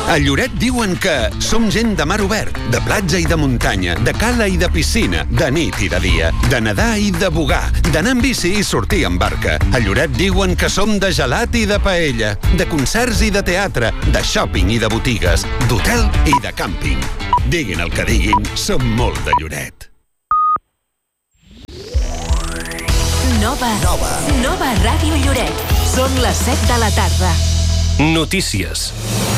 A Lloret diuen que som gent de mar obert, de platja i de muntanya, de cala i de piscina, de nit i de dia, de nedar i de bugar, d'anar en bici i sortir en barca. A Lloret diuen que som de gelat i de paella, de concerts i de teatre, de shopping i de botigues, d'hotel i de càmping. Diguin el que diguin, som molt de Lloret. Nova Ràdio Lloret. Són les 7 de la tarda. Notícies.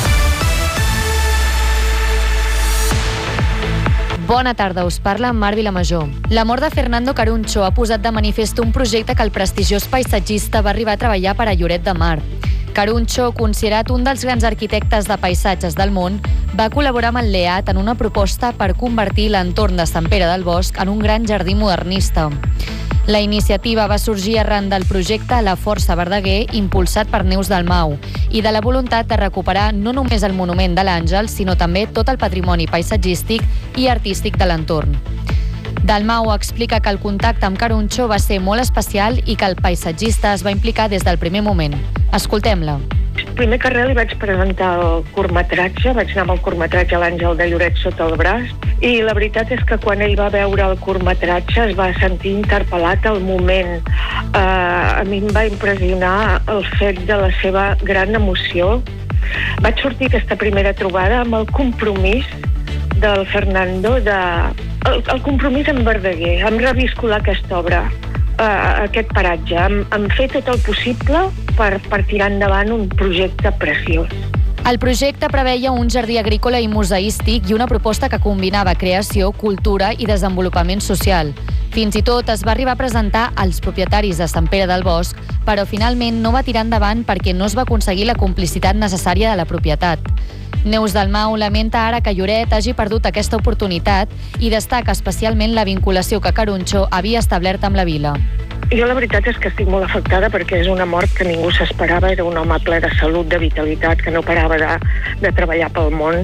Bona tarda, us parla Mar Vilamajor. La mort de Fernando Caruncho ha posat de manifest un projecte que el prestigiós paisatgista va arribar a treballar per a Lloret de Mar. Caruncho, considerat un dels grans arquitectes de paisatges del món, va col·laborar amb el LEAT en una proposta per convertir l'entorn de Sant Pere del Bosc en un gran jardí modernista. La iniciativa va sorgir arran del projecte La Força Verdaguer, impulsat per Neus Dalmau, i de la voluntat de recuperar no només el monument de l'Àngel, sinó també tot el patrimoni paisatgístic i artístic de l'entorn. Dalmau explica que el contacte amb Caruncho va ser molt especial i que el paisatgista es va implicar des del primer moment. Escoltem-la. Primer que res li vaig presentar el curtmetratge, vaig anar amb el curtmetratge a l'Àngel de Lloret sota el braç, i la veritat és que quan ell va veure el curtmetratge es va sentir interpel·lat al moment. A mi em va impressionar el fet de la seva gran emoció. Vaig sortir aquesta primera trobada amb el compromís del Fernando, el compromís amb Verdaguer, amb reviscolar aquesta obra, aquest paratge, amb fer tot el possible per tirar endavant un projecte preciós. El projecte preveia un jardí agrícola i museístic i una proposta que combinava creació, cultura i desenvolupament social. Fins i tot es va arribar a presentar als propietaris de Sant Pere del Bosc, però finalment no va tirar endavant perquè no es va aconseguir la complicitat necessària de la propietat. Neus Dalmau lamenta ara que Lloret hagi perdut aquesta oportunitat i destaca especialment la vinculació que Caruncho havia establert amb la vila. Jo la veritat és que estic molt afectada perquè és una mort que ningú s'esperava. Era un home ple de salut, de vitalitat, que no parava de treballar pel món.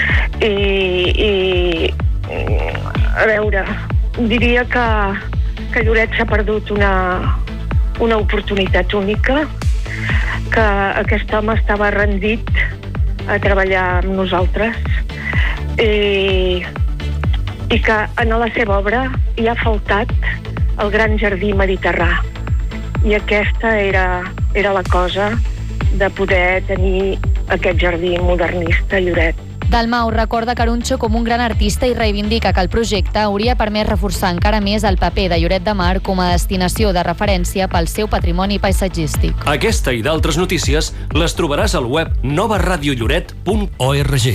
I a veure, diria que Lloret s'ha perdut una oportunitat única, que aquest home estava rendit a treballar amb nosaltres i que en la seva obra hi ha faltat el gran jardí mediterrà, i aquesta era la cosa de poder tenir aquest jardí modernista a Lloret. Dalmau recorda Caruncho com un gran artista i reivindica que el projecte hauria permès reforçar encara més el paper de Lloret de Mar com a destinació de referència pel seu patrimoni paisatgístic. Aquesta i d'altres notícies les trobaràs al web novaradiolloret.org.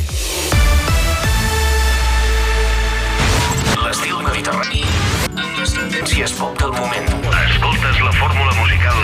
L'estil mediterrani amb les tendències pop del moment. Escoltes la fórmula musical